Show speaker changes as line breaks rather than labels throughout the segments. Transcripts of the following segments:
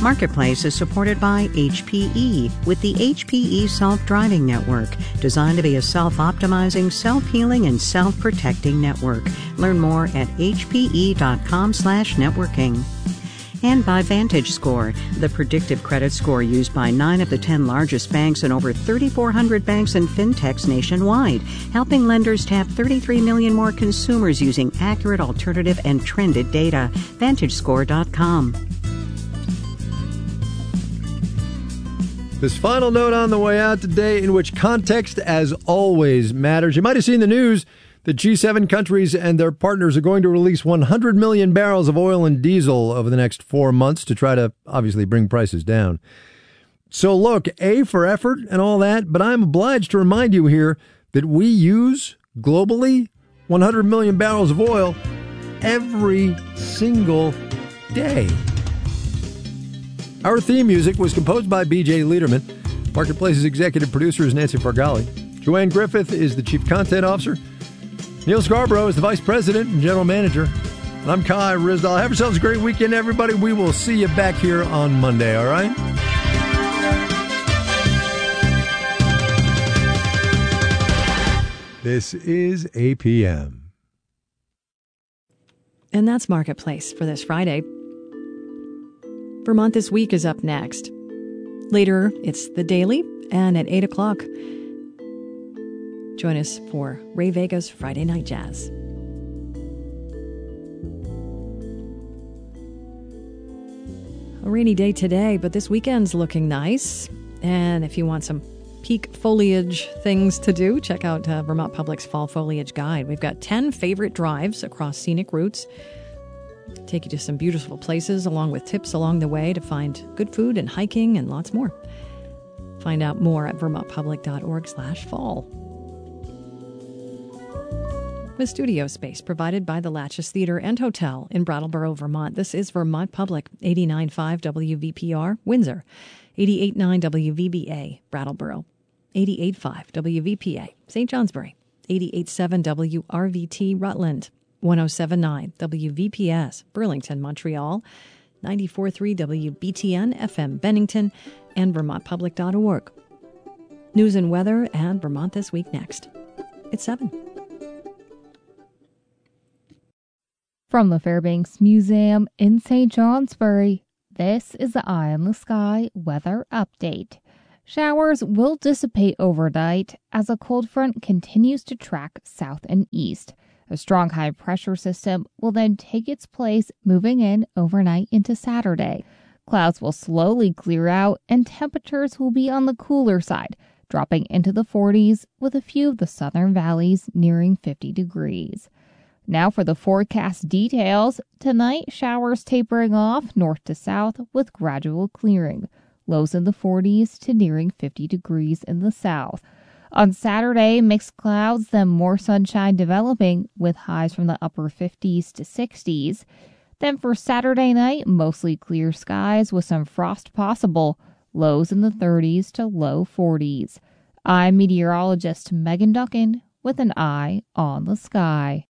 Marketplace is supported by HPE with the HPE Self-Driving Network, designed to be a self-optimizing, self-healing, and self-protecting network. Learn more at hpe.com/networking. And by VantageScore, the predictive credit score used by 9 of the 10 largest banks and over 3,400 banks and fintechs nationwide, helping lenders tap 33 million more consumers using accurate, alternative, and trended data. VantageScore.com.
This final note on the way out today, in which context, as always, matters. You might have seen the news that G7 countries and their partners are going to release 100 million barrels of oil and diesel over the next 4 months to try to obviously bring prices down. So look, A for effort and all that, but I'm obliged to remind you here that we use globally 100 million barrels of oil every single day. Our theme music was composed by B.J. Liederman. Marketplace's executive producer is Nancy Fargali. Joanne Griffith is the chief content officer. Neil Scarborough is the vice president and general manager. And I'm Kai Ryssdal. Have yourselves a great weekend, everybody. We will see you back here on Monday, all right? This is APM.
And that's Marketplace for this Friday. Vermont This Week is up next. Later, it's The Daily, and at 8 o'clock, join us for Ray Vega's Friday Night Jazz. A rainy day today, but this weekend's looking nice. And if you want some peak foliage things to do, check out Vermont Public's Fall Foliage Guide. We've got 10 favorite drives across scenic routes. Take you to some beautiful places, along with tips along the way to find good food and hiking and lots more. Find out more at vermontpublic.org/fall. With studio space provided by the Latches Theater and Hotel in Brattleboro, Vermont. This is Vermont Public, 89.5 WVPR, Windsor, 88.9 WVBA, Brattleboro, 88.5 WVPA, St. Johnsbury, 88.7 WRVT, Rutland, 107.9 WVPS, Burlington, Montreal, 94.3 WBTN, FM, Bennington, and VermontPublic.org. News and weather and Vermont This Week next. It's 7.
From the Fairbanks Museum in St. Johnsbury, this is the Eye on the Sky weather update. Showers will dissipate overnight as a cold front continues to track south and east. A strong high-pressure system will then take its place, moving in overnight into Saturday. Clouds will slowly clear out and temperatures will be on the cooler side, dropping into the 40s with a few of the southern valleys nearing 50 degrees. Now for the forecast details. Tonight, showers tapering off north to south with gradual clearing. Lows in the 40s to nearing 50 degrees in the south. On Saturday, mixed clouds, then more sunshine developing with highs from the upper 50s to 60s. Then for Saturday night, mostly clear skies with some frost possible. Lows in the 30s to low 40s. I'm meteorologist Megan Duncan with an eye on the sky.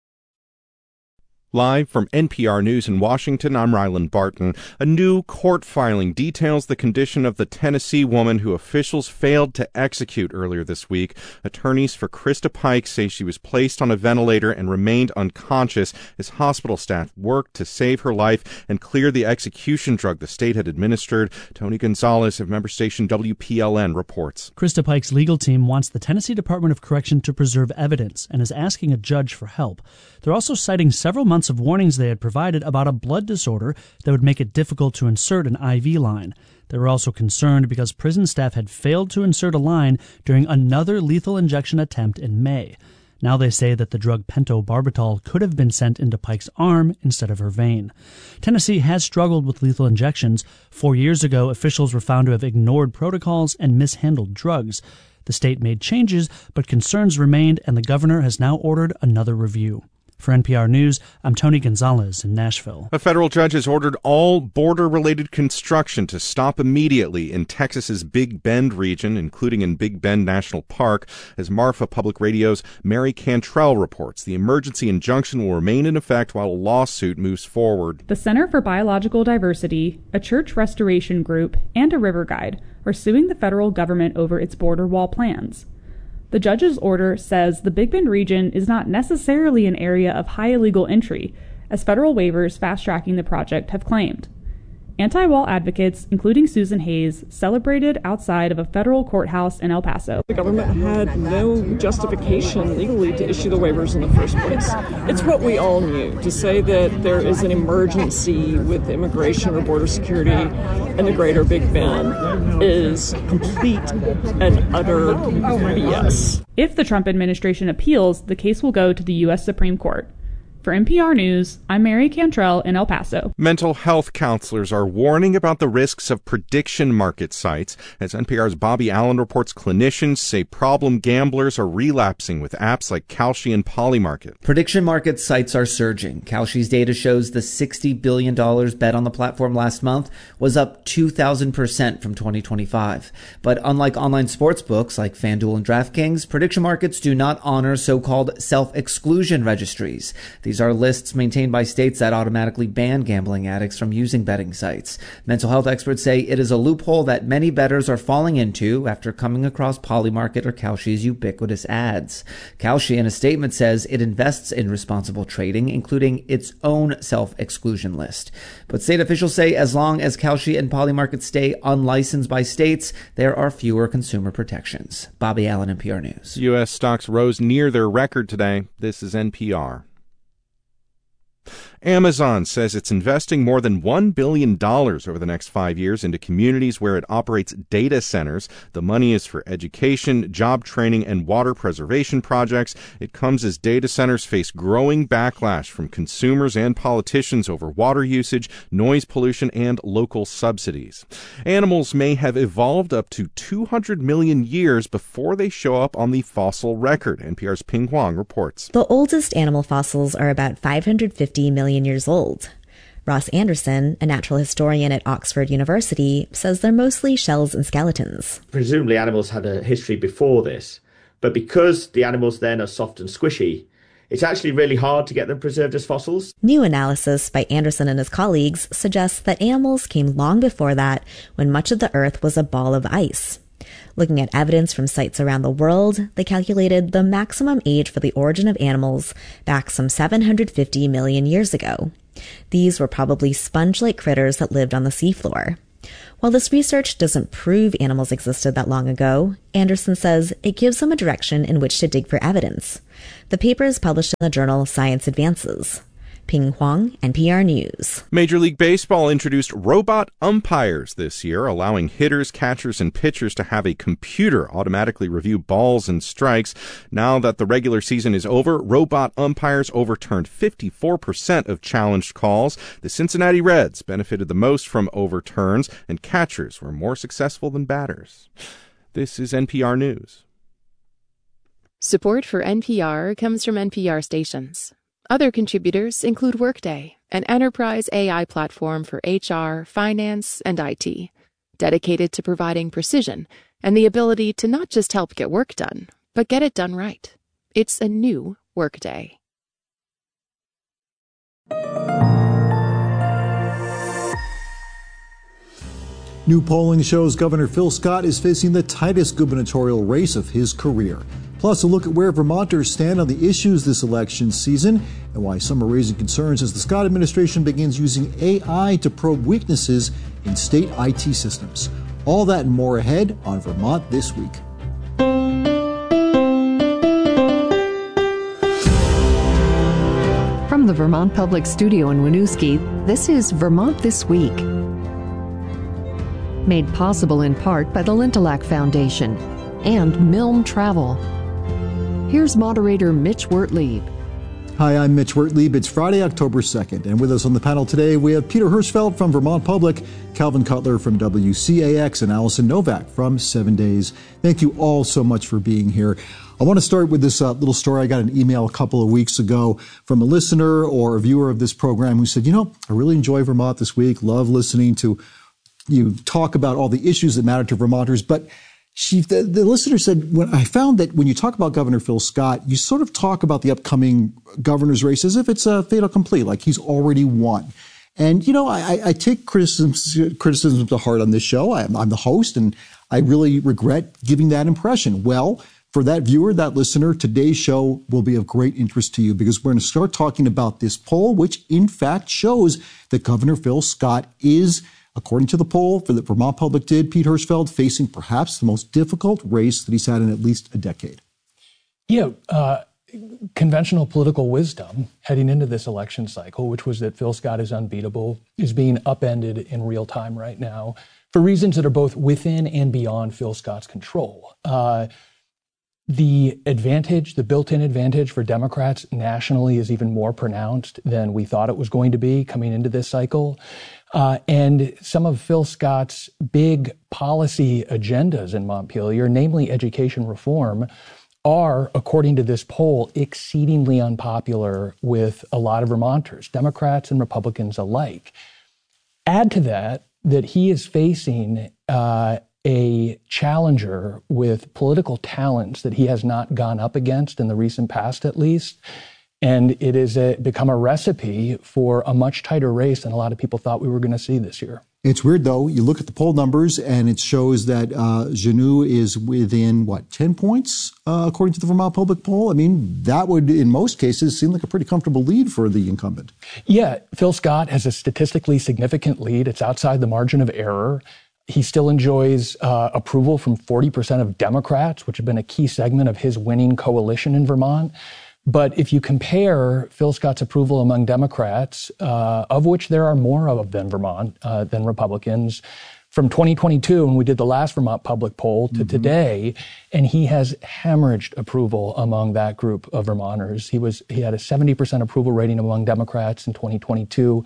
Live from NPR News in Washington, I'm Ryland Barton. A new court filing details the condition of the Tennessee woman who officials failed to execute earlier this week. Attorneys for Krista Pike say she was placed on a ventilator and remained unconscious as hospital staff worked to save her life and clear the execution drug the state had administered. Tony Gonzalez of member station WPLN reports.
Krista Pike's legal team wants the Tennessee Department of Correction to preserve evidence and is asking a judge for help. They're also citing several months of warnings they had provided about a blood disorder that would make it difficult to insert an IV line. They were also concerned because prison staff had failed to insert a line during another lethal injection attempt in May. Now they say that the drug pentobarbital could have been sent into Pike's arm instead of her vein. Tennessee has struggled with lethal injections. 4 years ago, officials were found to have ignored protocols and mishandled drugs. The state made changes, but concerns remained, and the governor has now ordered another review. For NPR News, I'm Tony Gonzalez in Nashville.
A federal judge has ordered all border-related construction to stop immediately in Texas's Big Bend region, including in Big Bend National Park. As Marfa Public Radio's Mary Cantrell reports, the emergency injunction will remain in effect while a lawsuit moves forward.
The Center for Biological Diversity, a church restoration group, and a river guide are suing the federal government over its border wall plans. The judge's order says the Big Bend region is not necessarily an area of high illegal entry, as federal waivers fast-tracking the project have claimed. Anti-wall advocates, including Susan Hayes, celebrated outside of a federal courthouse in El Paso.
The government had no justification legally to issue the waivers in the first place. It's what we all knew. To say that there is an emergency with immigration or border security in the greater Big Bend is complete and utter BS.
If the Trump administration appeals, the case will go to the U.S. Supreme Court. For NPR News, I'm Mary Cantrell in El Paso.
Mental health counselors are warning about the risks of prediction market sites. As NPR's Bobby Allen reports, clinicians say problem gamblers are relapsing with apps like Kalshi and Polymarket.
Prediction market sites are surging. Kalshi's data shows the $60 billion bet on the platform last month was up 2,000% from 2025. But unlike online sports books like FanDuel and DraftKings, prediction markets do not honor so-called self-exclusion registries. These are lists maintained by states that automatically ban gambling addicts from using betting sites. Mental health experts say it is a loophole that many bettors are falling into after coming across Polymarket or Kalshi's ubiquitous ads. Kalshi, in a statement, says it invests in responsible trading, including its own self-exclusion list. But state officials say as long as Kalshi and Polymarket stay unlicensed by states, there are fewer consumer protections. Bobby Allen, NPR News.
U.S. stocks rose near their record today. This is NPR. Amazon says it's investing more than $1 billion over the next 5 years into communities where it operates data centers. The money is for education, job training, and water preservation projects. It comes as data centers face growing backlash from consumers and politicians over water usage, noise pollution, and local subsidies. Animals may have evolved up to 200 million years before they show up on the fossil record. NPR's Ping Huang reports.
The oldest animal fossils are about 550 million years old. Ross Anderson, a natural historian at Oxford University, says they're mostly shells and skeletons.
Presumably animals had a history before this, but because the animals then are soft and squishy, it's actually really hard to get them preserved as fossils.
New analysis by Anderson and his colleagues suggests that animals came long before that, when much of the Earth was a ball of ice. Looking at evidence from sites around the world, they calculated the maximum age for the origin of animals back some 750 million years ago. These were probably sponge-like critters that lived on the seafloor. While this research doesn't prove animals existed that long ago, Anderson says it gives them a direction in which to dig for evidence. The paper is published in the journal Science Advances. Ping Huang, NPR News.
Major League Baseball introduced robot umpires this year, allowing hitters, catchers, and pitchers to have a computer automatically review balls and strikes. Now that the regular season is over, robot umpires overturned 54% of challenged calls. The Cincinnati Reds benefited the most from overturns, and catchers were more successful than batters. This is NPR News.
Support for NPR comes from NPR stations. Other contributors include Workday, an enterprise AI platform for HR, finance, and IT, dedicated to providing precision and the ability to not just help get work done, but get it done right. It's a new Workday.
New polling shows Governor Phil Scott is facing the tightest gubernatorial race of his career. Plus, a look at where Vermonters stand on the issues this election season and why some are raising concerns as the Scott administration begins using AI to probe weaknesses in state IT systems. All that and more ahead on Vermont This Week.
From the Vermont Public Studio in Winooski, this is Vermont This Week. Made possible in part by the Lintelak Foundation and Milne Travel. Here's moderator Mitch Wertlieb.
Hi, I'm Mitch Wertlieb. It's Friday, October 2nd, and with us on the panel today, we have Peter Hirschfeld from Vermont Public, Calvin Cutler from WCAX, and Allison Novak from 7 Days. Thank you all so much for being here. I want to start with this little story. I got an email a couple of weeks ago from a listener or a viewer of this program who said, I really enjoy Vermont this week, love listening to you talk about all the issues that matter to Vermonters. But the listener said, when I found that when you talk about Governor Phil Scott, you sort of talk about the upcoming governor's race as if it's a fait accompli, like he's already won. And, I take criticisms to heart on this show. I'm the host, and I really regret giving that impression. Well, for that viewer, that listener, today's show will be of great interest to you because we're going to start talking about this poll, which in fact shows that Governor Phil Scott is, according to the poll that Vermont Public did, Pete Hirschfeld, facing perhaps the most difficult race that he's had in at least a decade.
Yeah, conventional political wisdom heading into this election cycle, which was that Phil Scott is unbeatable, is being upended in real time right now for reasons that are both within and beyond Phil Scott's control. The built-in advantage for Democrats nationally is even more pronounced than we thought it was going to be coming into this cycle. And some of Phil Scott's big policy agendas in Montpelier, namely education reform, are, according to this poll, exceedingly unpopular with a lot of Vermonters, Democrats and Republicans alike. Add to that he is facing a challenger with political talents that he has not gone up against in the recent past, at least. And it is become a recipe for a much tighter race than a lot of people thought we were going to see this year.
It's weird, though. You look at the poll numbers, and it shows that Genoux is within, 10 points, according to the Vermont Public Poll? I mean, that would, in most cases, seem like a pretty comfortable lead for the incumbent. Yeah,
Phil Scott has a statistically significant lead. It's outside the margin of error. He still enjoys approval from 40% of Democrats, which have been a key segment of his winning coalition in Vermont. But if you compare Phil Scott's approval among Democrats, of which there are more of than Vermont than Republicans, from 2022, when we did the last Vermont Public Poll, to today, and he has hemorrhaged approval among that group of Vermonters. He had a 70% approval rating among Democrats in 2022.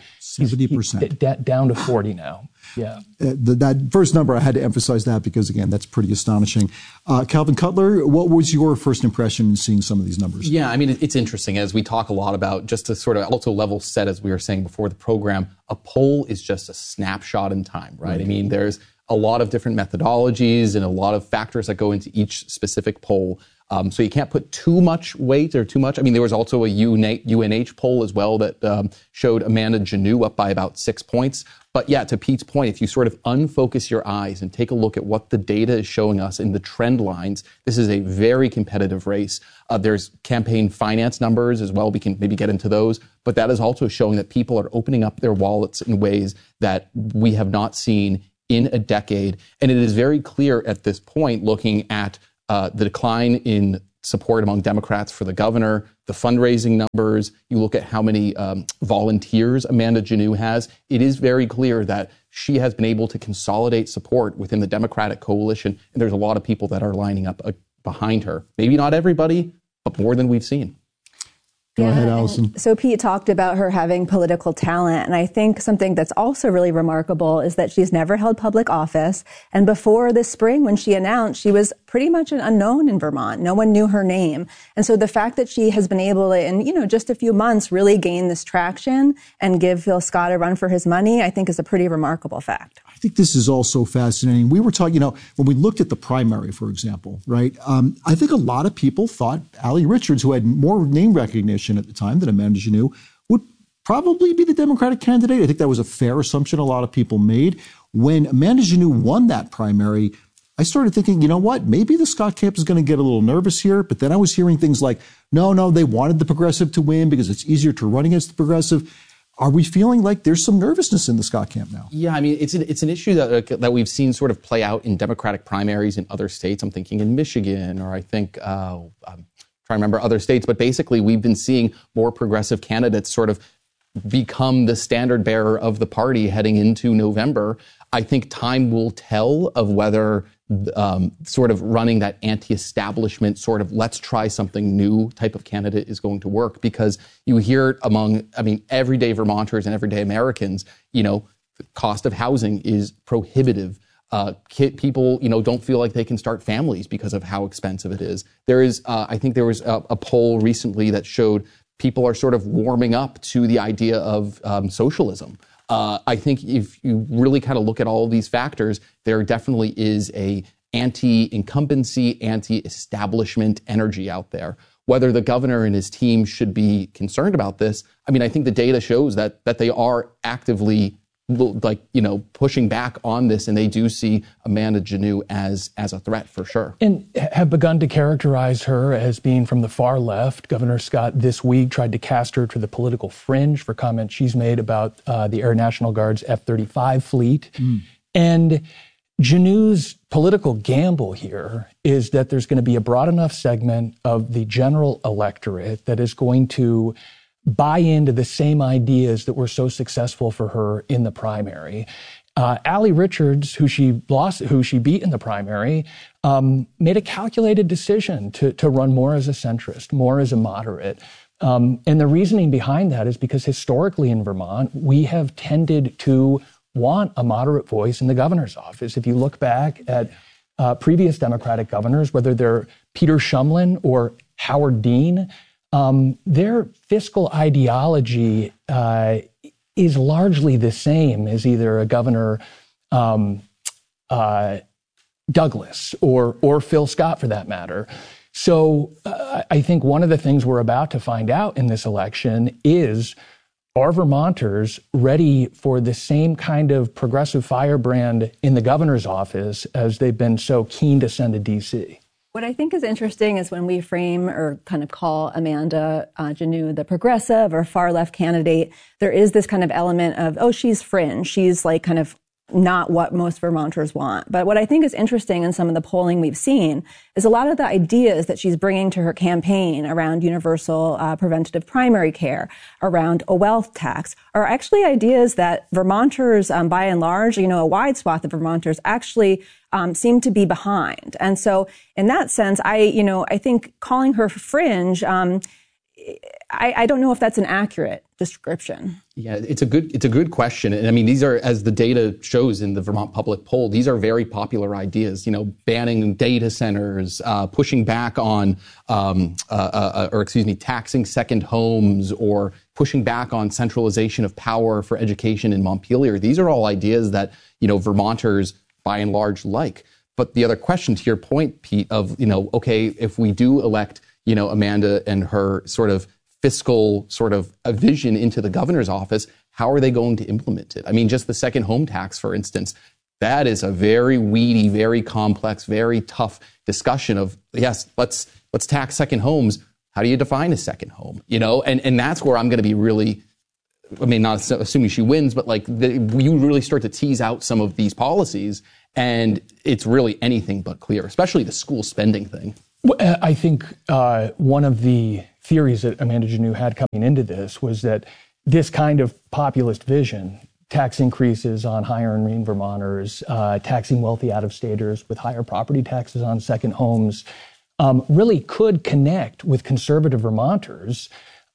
70%.
He's down to 40 now. Yeah.
That first number, I had to emphasize that because, again, that's pretty astonishing. Calvin Cutler, what was your first impression in seeing some of these numbers?
Yeah, I mean, it's interesting as we talk a lot about, just to sort of also level set, as we were saying before the program, a poll is just a snapshot in time, right? I mean, there's a lot of different methodologies and a lot of factors that go into each specific poll. So you can't put too much weight or too much. I mean, there was also a UNH poll as well that showed Amanda Genoux up by about 6 points. But yeah, to Pete's point, if you sort of unfocus your eyes and take a look at what the data is showing us in the trend lines, this is a very competitive race. There's campaign finance numbers as well. We can maybe get into those. But that is also showing that people are opening up their wallets in ways that we have not seen in a decade. And it is very clear at this point, looking at the decline in support among Democrats for the governor, the fundraising numbers, you look at how many volunteers Amanda Genoux has, it is very clear that she has been able to consolidate support within the Democratic coalition, and there's a lot of people that are lining up behind her. Maybe not everybody, but more than we've seen.
Go ahead, Allison.
So Pete talked about her having political talent, and I think something that's also really remarkable is that she's never held public office. And before this spring, when she announced, she was pretty much an unknown in Vermont. No one knew her name. And so the fact that she has been able to, in just a few months, really gain this traction and give Phil Scott a run for his money, I think is a pretty remarkable fact.
I think this is also fascinating. We were talking, when we looked at the primary, for example, right? I think a lot of people thought Allie Richards, who had more name recognition at the time than Amanda Genoux, would probably be the Democratic candidate. I think that was a fair assumption a lot of people made. When Amanda Genoux won that primary, I started thinking, you know what, maybe the Scott camp is going to get a little nervous here. But then I was hearing things like, no, they wanted the progressive to win because it's easier to run against the progressive. Are we feeling like there's some nervousness in the Scott camp now?
Yeah, I mean, it's an issue that we've seen sort of play out in Democratic primaries in other states. I'm thinking in Michigan, or I think, I'm trying to remember other states. But basically, we've been seeing more progressive candidates sort of become the standard bearer of the party heading into November. I think time will tell of whether sort of running that anti-establishment sort of let's try something new type of candidate is going to work, because you hear it among, everyday Vermonters and everyday Americans, the cost of housing is prohibitive. People, don't feel like they can start families because of how expensive it is. There is, I think there was a poll recently that showed people are sort of warming up to the idea of socialism. I think if you really kind of look at all of these factors, there definitely is a anti-incumbency, anti-establishment energy out there. Whether the governor and his team should be concerned about this, I mean, I think the data shows that they are actively pushing back on this, and they do see Amanda Janot as a threat for sure. And
have begun to characterize her as being from the far left. Governor Scott this week tried to cast her to the political fringe for comments she's made about the Air National Guard's F-35 fleet. And Janot's political gamble here is that there's going to be a broad enough segment of the general electorate that is going to buy into the same ideas that were so successful for her in the primary. Allie Richards, who she beat in the primary, made a calculated decision to run more as a centrist, more as a moderate. And the reasoning behind that is because historically in Vermont, we have tended to want a moderate voice in the governor's office. If you look back at previous Democratic governors, whether they're Peter Shumlin or Howard Dean, their fiscal ideology is largely the same as either a Governor Douglas or Phil Scott, for that matter. So I think one of the things we're about to find out in this election is, are Vermonters ready for the same kind of progressive firebrand in the governor's office as they've been so keen to send to D.C.?
What I think is interesting is when we frame or kind of call Amanda Janot the progressive or far left candidate, there is this kind of element of, oh, she's fringe. She's like kind of not what most Vermonters want. But what I think is interesting in some of the polling we've seen is a lot of the ideas that she's bringing to her campaign around universal preventative primary care, around a wealth tax, are actually ideas that Vermonters, by and large, a wide swath of Vermonters actually seem to be behind. And so in that sense, I think calling her fringe, I don't know if that's an accurate description.
Yeah, it's a good question. And I mean, these are, as the data shows in the Vermont Public Poll, these are very popular ideas, banning data centers, pushing back on, taxing second homes, or pushing back on centralization of power for education in Montpelier. These are all ideas that, Vermonters by and large like. But the other question, to your point, Pete, of, okay, if we do elect, Amanda and her sort of fiscal sort of a vision into the governor's office, how are they going to implement it? I mean, just the second home tax, for instance, that is a very weedy, very complex, very tough discussion of, yes, let's tax second homes. How do you define a second home? And that's where I'm going to be really, I mean, not assuming she wins, but you really start to tease out some of these policies, and it's really anything but clear, especially the school spending thing.
Well, I think one of the theories that Amanda Janot had coming into this was that this kind of populist vision, tax increases on higher earning Vermonters, taxing wealthy out-of-staters with higher property taxes on second homes, really could connect with conservative Vermonters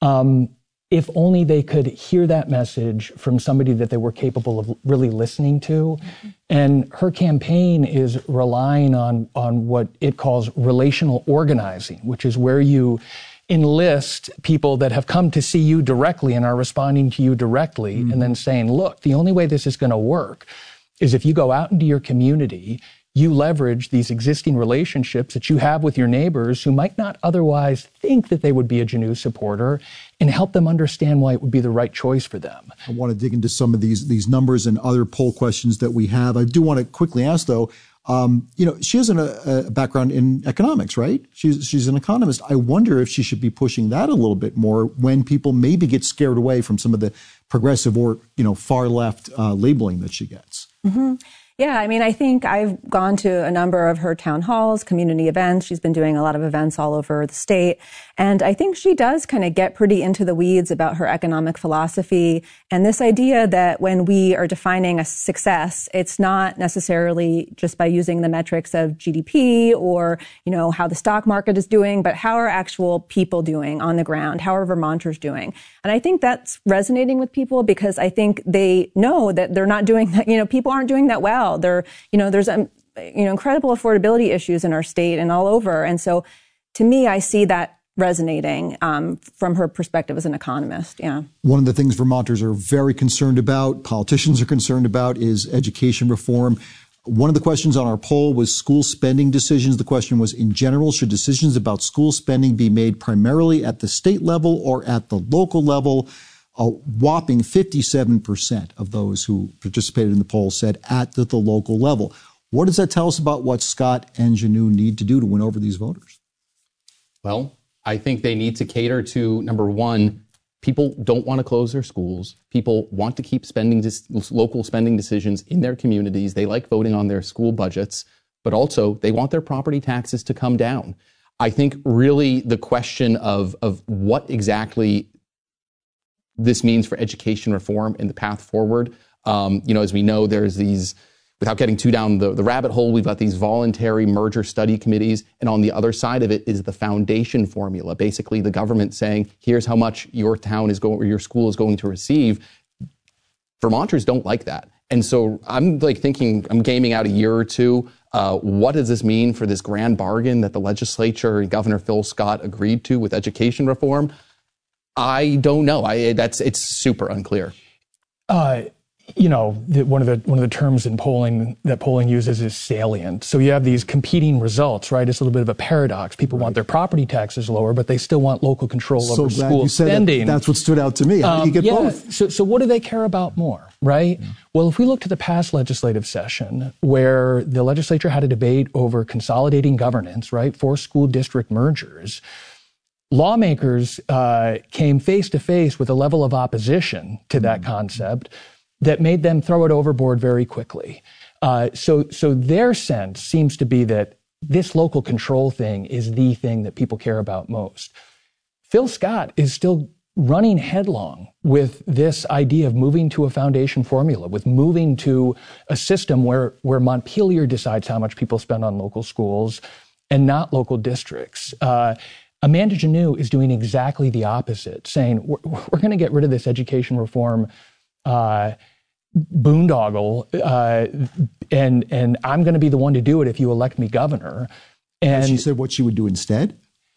if only they could hear that message from somebody that they were capable of really listening to. And her campaign is relying on what it calls relational organizing, which is where you enlist people that have come to see you directly and are responding to you directly, and then saying, look, the only way this is going to work is if you go out into your community, you leverage these existing relationships that you have with your neighbors who might not otherwise think that they would be a Janot supporter, and help them understand why it would be the right choice for them.
I want to dig into some of these numbers and other poll questions that we have. I do want to quickly ask, though, she has a background in economics, right? She's an economist. I wonder if she should be pushing that a little bit more when people maybe get scared away from some of the progressive or, far left labeling that she gets.
Mm-hmm. Yeah, I mean, I think I've gone to a number of her town halls, community events. She's been doing a lot of events all over the state. And I think she does kind of get pretty into the weeds about her economic philosophy and this idea that when we are defining a success, it's not necessarily just by using the metrics of GDP or, how the stock market is doing, but how are actual people doing on the ground? How are Vermonters doing? And I think that's resonating with people because I think they know that they're not doing that, people aren't doing that well well. There's incredible affordability issues in our state and all over. And so to me, I see that resonating from her perspective as an economist. Yeah.
One of the things Vermonters are very concerned about, politicians are concerned about, is education reform. One of the questions on our poll was school spending decisions. The question was, in general, should decisions about school spending be made primarily at the state level or at the local level? A whopping 57% of those who participated in the poll said at the local level. What does that tell us about what Scott and Janu need to do to win over these voters?
Well, I think they need to cater to, number one, people don't want to close their schools. People want to keep local spending decisions in their communities. They like voting on their school budgets, but also they want their property taxes to come down. I think really the question of what exactly this means for education reform and the path forward. As we know, there's these, without getting too down the rabbit hole, we've got these voluntary merger study committees. And on the other side of it is the foundation formula, basically the government saying, here's how much your town is going, or your school is going to receive. Vermonters don't like that. And so I'm gaming out a year or two. What does this mean for this grand bargain that the legislature and Governor Phil Scott agreed to with education reform? I don't know. It's super unclear.
One of the terms in polling that polling uses is salient. So you have these competing results, right? It's a little bit of a paradox. People want their property taxes lower, but they still want local control over school spending.
That's what stood out to me. How do you get both?
So what do they care about more, right? Yeah. Well, if we look to the past legislative session where the legislature had a debate over consolidating governance, right, for school district mergers, lawmakers came face to face with a level of opposition to that concept that made them throw it overboard very quickly. So their sense seems to be that this local control thing is the thing that people care about most. Phil Scott is still running headlong with this idea of moving to a foundation formula, with moving to a system where Montpelier decides how much people spend on local schools and not local districts. Amanda Janu is doing exactly the opposite, saying we're going to get rid of this education reform boondoggle, and I'm going to be the one to do it if you elect me governor. And
she said what she would do instead?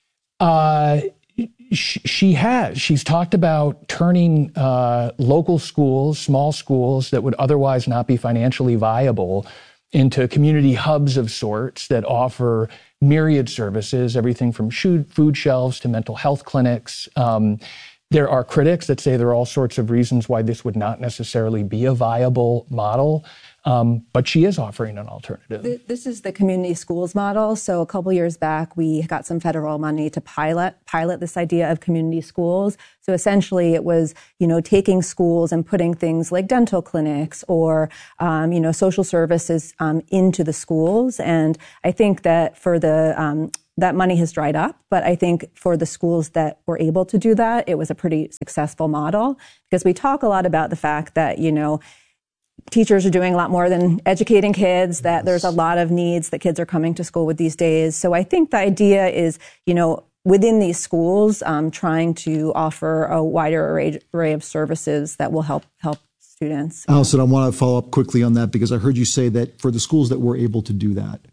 She has. She's talked about turning local schools, small schools that would otherwise not be financially viable, into community hubs of sorts that offer myriad services, everything from food shelves to mental health clinics. There are critics that say there are all sorts of reasons why this would not necessarily be a viable model, but she is offering an alternative.
This is the community schools model. So a couple years back, we got some federal money to pilot this idea of community schools. So essentially it was, taking schools and putting things like dental clinics or, social services into the schools. And I think that for that money has dried up, but I think for the schools that were able to do that, it was a pretty successful model, because we talk a lot about the fact that, teachers are doing a lot more than educating kids, that there's a lot of needs that kids are coming to school with these days. So I think the idea is, within these schools, trying to offer a wider array of services that will help students.
Allison, I want to follow up quickly on that, because I heard you say that for the schools that were able to do that,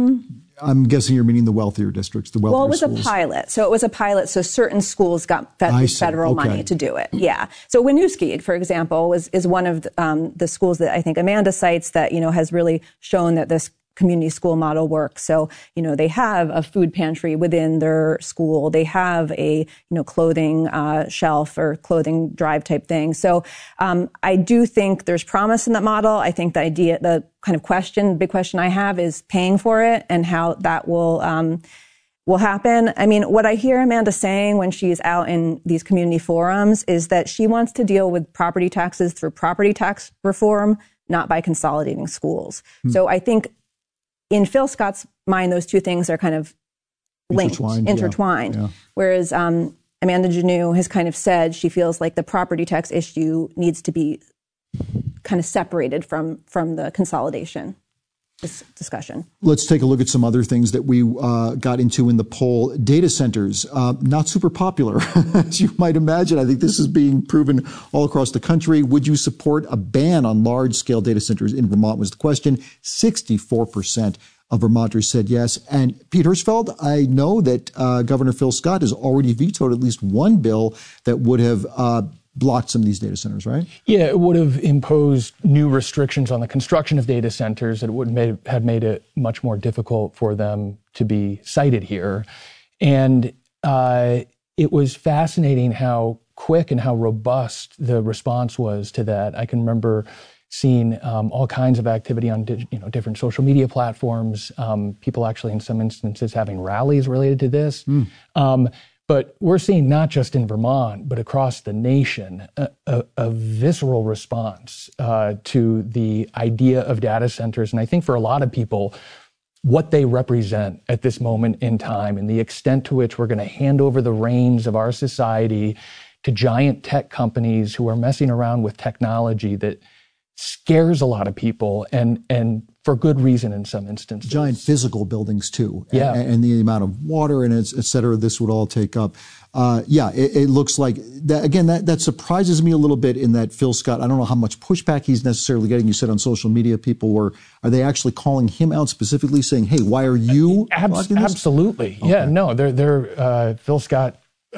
I'm guessing you're meaning the wealthier districts, the wealthier schools.
Well, it was a pilot. So it was a pilot. So certain schools got federal money to do it. Yeah. So Winooski, for example, is one of the schools that I think Amanda cites that, has really shown that this community school model works. So, they have a food pantry within their school. They have a, clothing shelf or clothing drive type thing. So I do think there's promise in that model. I think the big question I have is paying for it and how that will happen. I mean, what I hear Amanda saying when she's out in these community forums is that she wants to deal with property taxes through property tax reform, not by consolidating schools. So I think in Phil Scott's mind, those two things are kind of linked, intertwined. Yeah. Whereas Amanda Janu has kind of said she feels like the property tax issue needs to be kind of separated from the consolidation. this discussion.
Let's take a look at some other things that we got into in the poll. Data centers, not super popular, as you might imagine. I think this is being proven all across the country. Would you support a ban on large-scale data centers in Vermont was the question. 64% of Vermonters said yes. And Pete Hirschfeld, I know that Governor Phil Scott has already vetoed at least one bill that would have blocked some of these data centers, right?
Yeah, it would have imposed new restrictions on the construction of data centers that would have made it much more difficult for them to be sited here. And it was fascinating how quick and how robust the response was to that. I can remember seeing all kinds of activity on different social media platforms, people actually in some instances having rallies related to this. But we're seeing not just in Vermont, but across the nation, a visceral response to the idea of data centers. And I think for a lot of people, what they represent at this moment in time and the extent to which we're going to hand over the reins of our society to giant tech companies who are messing around with technology that scares a lot of people and for good reason in some instances.
Giant physical buildings too.
Yeah.
And the amount of water and et cetera, this would all take up. It looks like that, again, that surprises me a little bit in that Phil Scott, I don't know how much pushback he's necessarily getting. You said on social media, are they actually calling him out specifically saying, hey, why are you blocking this?
Absolutely. Okay. Yeah, no, Phil Scott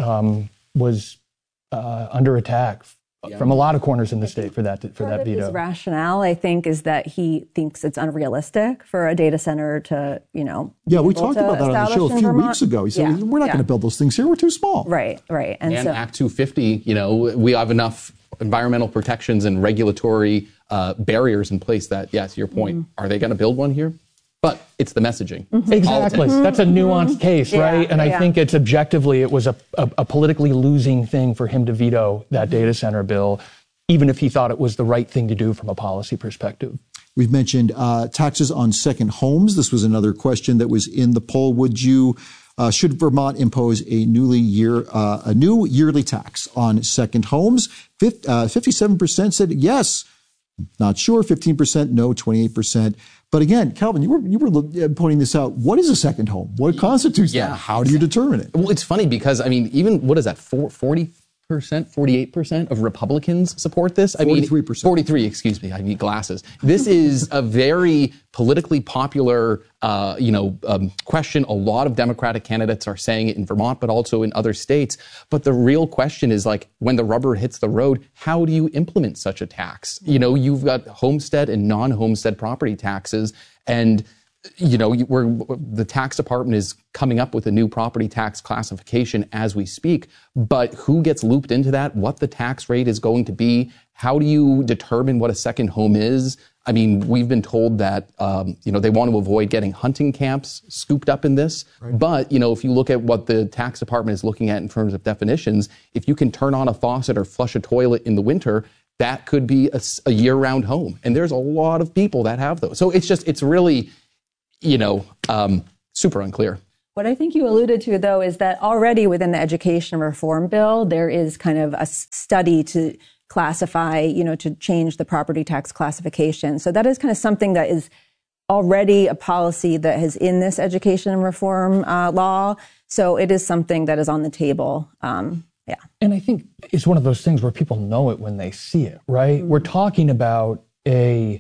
was under attack from a lot of corners in the state for that veto.
His rationale, I think, is that he thinks it's unrealistic for a data center to,
Yeah, we talked about that on the show a few weeks ago. He said, we're not going to build those things here. We're too small.
Right. And so,
Act 250, we have enough environmental protections and regulatory barriers in place that, yes, your point, are they going to build one here? But it's the messaging.
Exactly. That's a nuanced case, right? And I think it was a politically losing thing for him to veto that data center bill, even if he thought it was the right thing to do from a policy perspective.
We've mentioned taxes on second homes. This was another question that was in the poll. Should Vermont impose a new yearly tax on second homes? 57% said yes. Not sure. 15% no. 28%. But again, Calvin, you were pointing this out. What is a second home? What constitutes that? How do you determine it?
Well, it's funny because, even, what is that, 40%, 48% of Republicans support this?
43%.
43, excuse me, I need glasses. This is a very politically popular, question. A lot of Democratic candidates are saying it in Vermont, but also in other states. But the real question is, when the rubber hits the road, how do you implement such a tax? You've got homestead and non-homestead property taxes, and the tax department is coming up with a new property tax classification as we speak, but who gets looped into that, what the tax rate is going to be, how do you determine what a second home is? We've been told that, they want to avoid getting hunting camps scooped up in this. Right. But, if you look at what the tax department is looking at in terms of definitions, if you can turn on a faucet or flush a toilet in the winter, that could be a year-round home. And there's a lot of people that have those. So it's really, super unclear.
What I think you alluded to, though, is that already within the education reform bill, there is kind of a study to classify, to change the property tax classification. So that is kind of something that is already a policy that is in this education reform law. So it is something that is on the table.
And I think it's one of those things where people know it when they see it, right? Mm-hmm. We're talking about a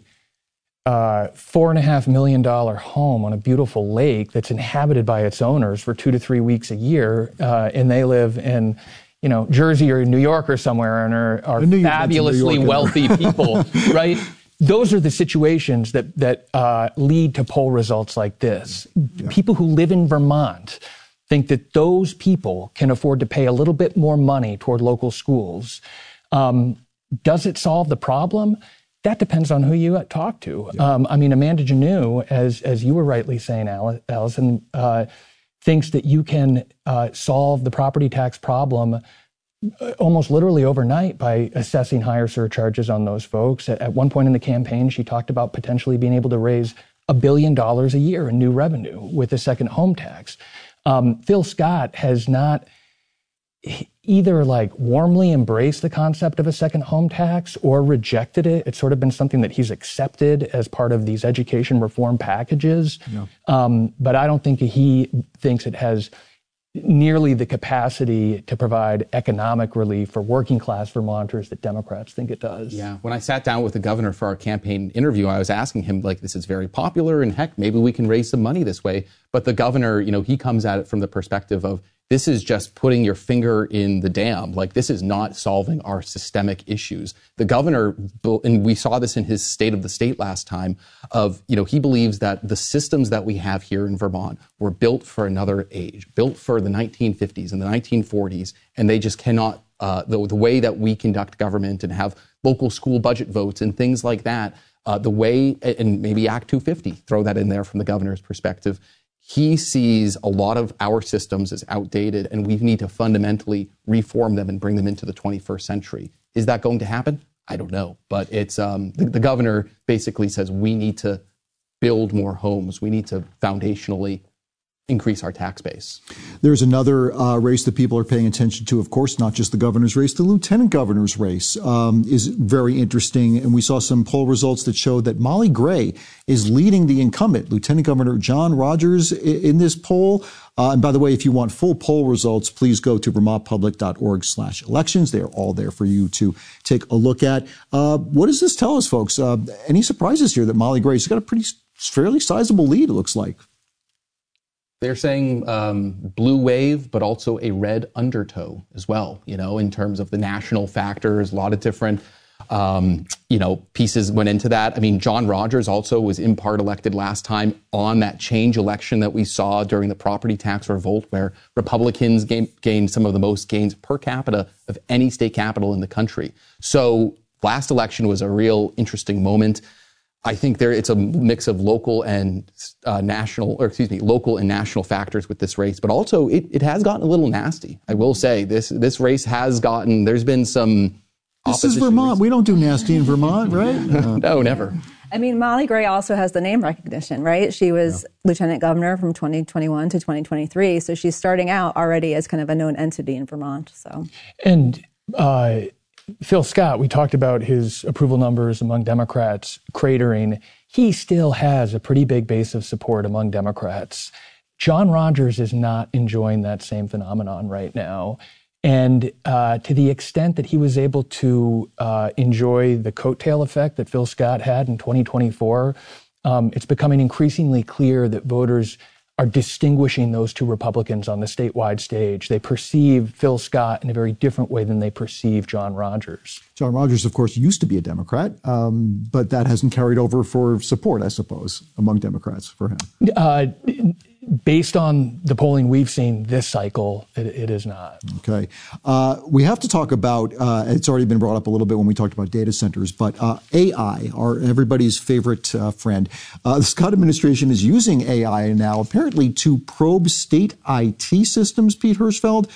$4.5 million home on a beautiful lake that's inhabited by its owners for 2 to 3 weeks a year, and they live in, Jersey or New York or somewhere, and are fabulously wealthy people, right? Those are the situations that lead to poll results like this. Yeah. People who live in Vermont think that those people can afford to pay a little bit more money toward local schools. Does it solve the problem? That depends on who you talk to. Yeah. Amanda Janneau, as you were rightly saying, Allison, thinks that you can solve the property tax problem almost literally overnight by assessing higher surcharges on those folks. At one point in the campaign, she talked about potentially being able to raise $1 billion a year in new revenue with a second home tax. Phil Scott has not either like warmly embraced the concept of a second home tax or rejected it. It's sort of been something that he's accepted as part of these education reform packages. Yeah. But I don't think he thinks it has nearly the capacity to provide economic relief for working class Vermonters that Democrats think it does.
Yeah. When I sat down with the governor for our campaign interview, I was asking him, like, this is very popular and heck, maybe we can raise some money this way. But the governor, he comes at it from the perspective of, this is just putting your finger in the dam. Like, this is not solving our systemic issues. The governor, and we saw this in his State of the State last time, he believes that the systems that we have here in Vermont were built for another age, built for the 1950s and the 1940s, and they just cannot, the way that we conduct government and have local school budget votes and things like that, the way, and maybe Act 250, throw that in there from the governor's perspective, he sees a lot of our systems as outdated, and we need to fundamentally reform them and bring them into the 21st century. Is that going to happen? I don't know. But it's the governor basically says we need to build more homes. We need to foundationally increase our tax base.
There's another race that people are paying attention to, of course, not just the governor's race. The lieutenant governor's race is very interesting. And we saw some poll results that showed that Molly Gray is leading the incumbent, Lieutenant Governor John Rogers, in this poll. And by the way, if you want full poll results, please go to vermontpublic.org/elections. They are all there for you to take a look at. What does this tell us, folks? Any surprises here that Molly Gray's got a fairly sizable lead, it looks like?
They're saying blue wave, but also a red undertow as well, in terms of the national factors. A lot of different, pieces went into that. I mean, John Rogers also was in part elected last time on that change election that we saw during the property tax revolt, where Republicans gained some of the most gains per capita of any state capital in the country. So last election was a real interesting moment. I think it's a mix of local and national factors with this race, but also it has gotten a little nasty. I will say this race has gotten, there's been some.
This is Vermont. We don't do nasty in Vermont, right?
No, never.
I mean, Molly Gray also has the name recognition, right? She was lieutenant governor from 2021 to 2023. So she's starting out already as kind of a known entity in Vermont. So.
And, Phil Scott, we talked about his approval numbers among Democrats cratering. He still has a pretty big base of support among Democrats. John Rogers is not enjoying that same phenomenon right now. And to the extent that he was able to enjoy the coattail effect that Phil Scott had in 2024, it's becoming increasingly clear that voters are distinguishing those two Republicans on the statewide stage. They perceive Phil Scott in a very different way than they perceive John Rogers.
John Rogers, of course, used to be a Democrat, but that hasn't carried over for support, I suppose, among Democrats for him.
Based on the polling we've seen this cycle, it is not.
Okay. We have to talk about, it's already been brought up a little bit when we talked about data centers, but AI, everybody's favorite friend. The Scott administration is using AI now apparently to probe state IT systems, Pete Hirschfeld.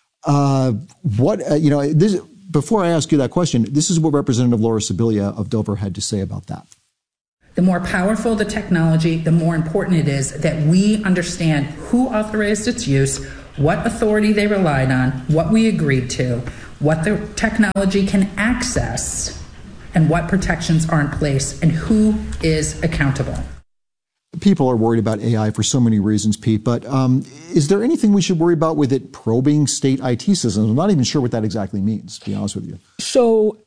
Before I ask you that question, this is what Representative Laura Sibilia of Dover had to say about that.
The more powerful the technology, the more important it is that we understand who authorized its use, what authority they relied on, what we agreed to, what the technology can access, and what protections are in place, and who is accountable.
People are worried about AI for so many reasons, Pete, but is there anything we should worry about with it probing state IT systems? I'm not even sure what that exactly means, to be honest with you.
So,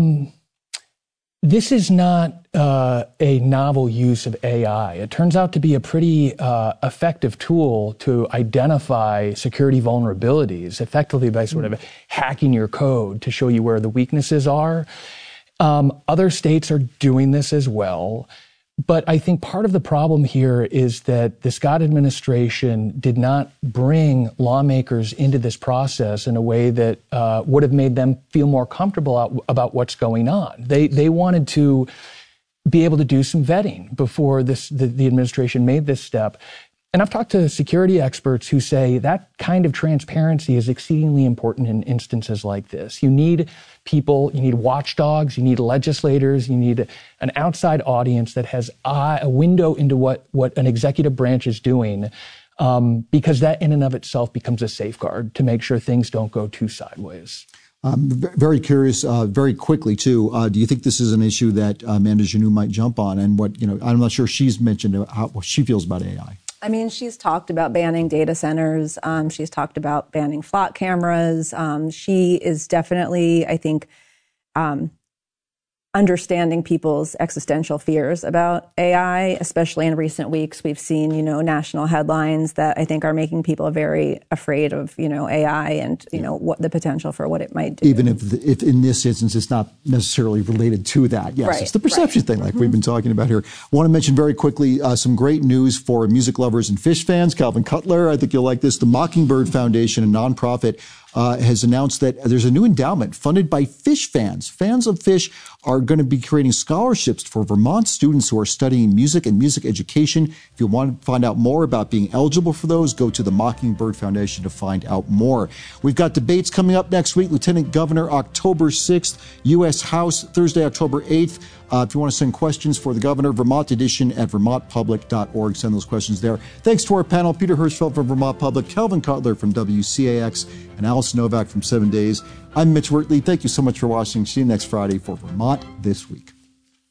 this is not a novel use of AI. It turns out to be a pretty effective tool to identify security vulnerabilities effectively by sort of hacking your code to show you where the weaknesses are. Other states are doing this as well. But I think part of the problem here is that the Scott administration did not bring lawmakers into this process in a way that would have made them feel more comfortable about what's going on. They wanted to be able to do some vetting before the administration made this step. And I've talked to security experts who say that kind of transparency is exceedingly important in instances like this. You need people, you need watchdogs, you need legislators, you need an outside audience that has a window into what an executive branch is doing. because that in and of itself becomes a safeguard to make sure things don't go too sideways.
Very curious, very quickly too. Do you think this is an issue that Amanda Genoux might jump on? And I'm not sure she's mentioned what she feels about AI.
I mean, she's talked about banning data centers. She's talked about banning flock cameras. She is definitely, I think, understanding people's existential fears about AI, especially in recent weeks. We've seen, national headlines that I think are making people very afraid of, AI and, what the potential for what it might do.
Even if in this instance, it's not necessarily related to that. Yes, it's the perception thing like we've been talking about here. I want to mention very quickly some great news for music lovers and Phish fans. Calvin Cutler, I think you'll like this. The Mockingbird Foundation, a nonprofit, has announced that there's a new endowment funded by Phish fans. Fans of Phish are going to be creating scholarships for Vermont students who are studying music and music education. If you want to find out more about being eligible for those, go to the Mockingbird Foundation to find out more. We've got debates coming up next week. Lieutenant Governor, October 6th, U.S. House, Thursday, October 8th. If you want to send questions for the governor, Vermont Edition at vermontpublic.org. Send those questions there. Thanks to our panel, Peter Hirschfeld from Vermont Public, Calvin Cutler from WCAX, and Allison Novak from 7 Days. I'm Mitch Wortley. Thank you so much for watching. See you next Friday for Vermont This Week.